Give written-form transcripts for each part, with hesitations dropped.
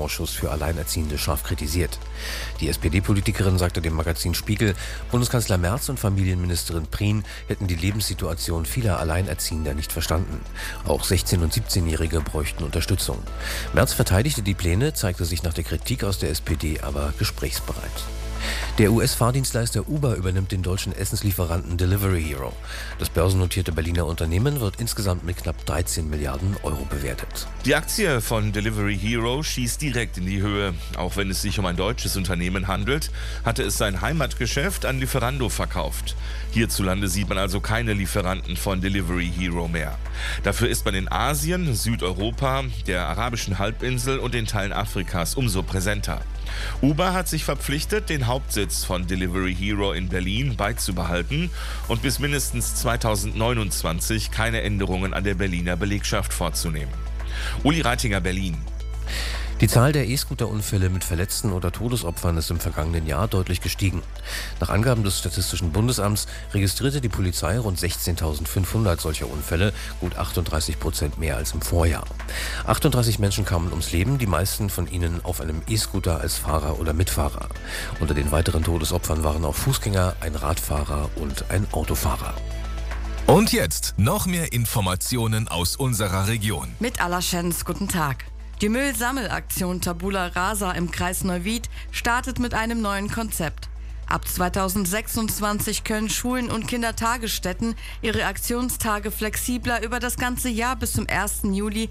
Kindervorschuss für Alleinerziehende scharf kritisiert. Die SPD-Politikerin sagte dem Magazin Spiegel, Bundeskanzler Merz und Familienministerin Prien hätten die Lebenssituation vieler Alleinerziehender nicht verstanden. Auch 16- und 17-Jährige bräuchten Unterstützung. Merz verteidigte die Pläne, zeigte sich nach der Kritik aus der SPD aber gesprächsbereit. Der US-Fahrdienstleister Uber übernimmt den deutschen Essenslieferanten Delivery Hero. Das börsennotierte Berliner Unternehmen wird insgesamt mit knapp 13 Milliarden Euro bewertet. Die Aktie von Delivery Hero schießt direkt in die Höhe. Auch wenn es sich um ein deutsches Unternehmen handelt, hatte es sein Heimatgeschäft an Lieferando verkauft. Hierzulande sieht man also keine Lieferanten von Delivery Hero mehr. Dafür ist man in Asien, Südeuropa, der arabischen Halbinsel und den Teilen Afrikas umso präsenter. Uber hat sich verpflichtet, den Hauptsitz von Delivery Hero in Berlin beizubehalten und bis mindestens 2029 keine Änderungen an der Berliner Belegschaft vorzunehmen. Uli Reitinger, Berlin. Die Zahl der E-Scooter-Unfälle mit Verletzten oder Todesopfern ist im vergangenen Jahr deutlich gestiegen. Nach Angaben des Statistischen Bundesamts registrierte die Polizei rund 16.500 solcher Unfälle, gut 38% mehr als im Vorjahr. 38 Menschen kamen ums Leben, die meisten von ihnen auf einem E-Scooter als Fahrer oder Mitfahrer. Unter den weiteren Todesopfern waren auch Fußgänger, ein Radfahrer und ein Autofahrer. Und jetzt noch mehr Informationen aus unserer Region. Mit Alaschens, guten Tag. Die Müllsammelaktion Tabula Rasa im Kreis Neuwied startet mit einem neuen Konzept. Ab 2026 können Schulen und Kindertagesstätten ihre Aktionstage flexibler über das ganze Jahr bis zum 1. Juli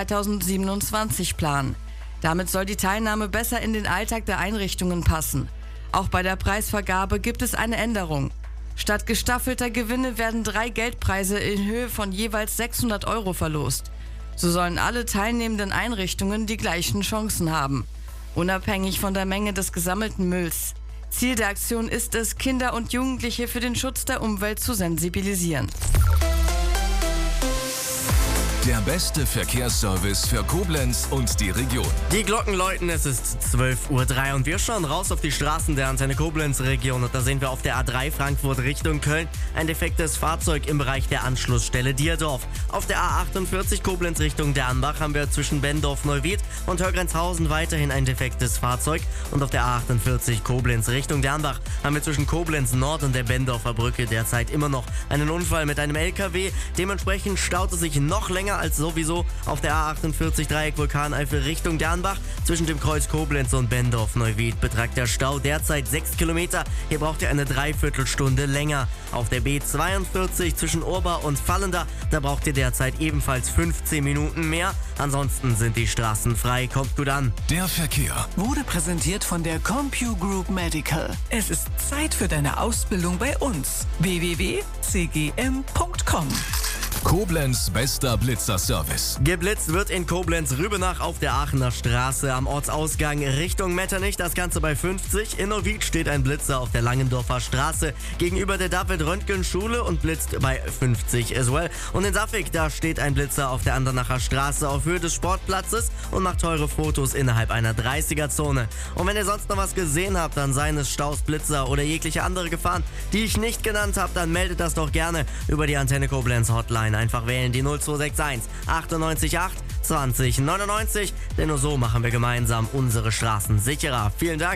2027 planen. Damit soll die Teilnahme besser in den Alltag der Einrichtungen passen. Auch bei der Preisvergabe gibt es eine Änderung. Statt gestaffelter Gewinne werden 3 Geldpreise in Höhe von jeweils 600 Euro verlost. So sollen alle teilnehmenden Einrichtungen die gleichen Chancen haben, unabhängig von der Menge des gesammelten Mülls. Ziel der Aktion ist es, Kinder und Jugendliche für den Schutz der Umwelt zu sensibilisieren. Der beste Verkehrsservice für Koblenz und die Region. Die Glocken läuten, es ist 12:03 Uhr und wir schauen raus auf die Straßen der Antenne Koblenz-Region. Und da sehen wir auf der A3 Frankfurt Richtung Köln ein defektes Fahrzeug im Bereich der Anschlussstelle Dierdorf. Auf der A48 Koblenz Richtung Dernbach haben wir zwischen Bendorf-Neuwied und Hörgrenzhausen weiterhin ein defektes Fahrzeug. Und auf der A48 Koblenz Richtung Dernbach haben wir zwischen Koblenz Nord und der Bendorfer Brücke derzeit immer noch einen Unfall mit einem LKW. Dementsprechend staut es sich noch länger als sowieso auf der A48 Dreieck Vulkaneifel Richtung Dernbach. Zwischen dem Kreuz Koblenz und Bendorf-Neuwied beträgt der Stau derzeit 6 Kilometer. Hier braucht ihr eine Dreiviertelstunde länger. Auf der B42 zwischen Urba und Fallenda, da braucht ihr derzeit ebenfalls 15 Minuten mehr. Ansonsten sind die Straßen frei. Kommt gut an. Der Verkehr wurde präsentiert von der CompuGroup Medical. Es ist Zeit für deine Ausbildung bei uns. www.cgm.com. Koblenz bester Blitzerservice. Geblitzt wird in Koblenz-Rübenach auf der Aachener Straße am Ortsausgang Richtung Metternich. Das Ganze bei 50. In Neuwied steht ein Blitzer auf der Langendorfer Straße gegenüber der David-Röntgen-Schule und blitzt bei 50 as well. Und in Safig, da steht ein Blitzer auf der Andernacher Straße auf Höhe des Sportplatzes und macht teure Fotos innerhalb einer 30er-Zone. Und wenn ihr sonst noch was gesehen habt, dann seien es Staus, Blitzer oder jegliche andere Gefahren, die ich nicht genannt habe, dann meldet das doch gerne über die Antenne Koblenz Hotline. Einfach wählen die 0261 98 8 20 99, denn nur so machen wir gemeinsam unsere Straßen sicherer. Vielen Dank.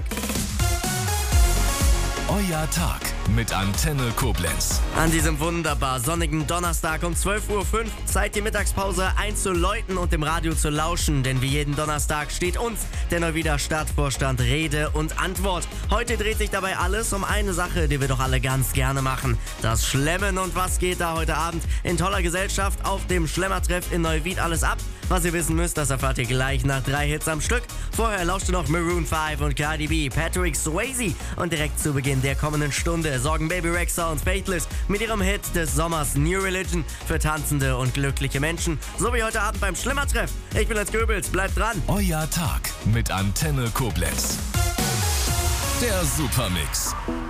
Euer Tag mit Antenne Koblenz. An diesem wunderbar sonnigen Donnerstag um 12:05 Uhr Zeit, die Mittagspause einzuläuten und dem Radio zu lauschen, denn wie jeden Donnerstag steht uns der Neuwieder Stadtvorstand Rede und Antwort. Heute dreht sich dabei alles um eine Sache, die wir doch alle ganz gerne machen: das Schlemmen. Und was geht da heute Abend in toller Gesellschaft auf dem Schlemmertreff in Neuwied alles ab? Was ihr wissen müsst, das erfahrt ihr gleich nach 3 Hits am Stück. Vorher lauscht ihr noch Maroon 5 und Cardi B, Patrick Swayze. Und direkt zu Beginn der kommenden Stunde sorgen Baby Rexha und Faithless mit ihrem Hit des Sommers New Religion für tanzende und glückliche Menschen. So wie heute Abend beim Schlemmertreff. Ich bin Lars Goebbels, bleibt dran. Euer Tag mit Antenne Koblenz. Der Supermix.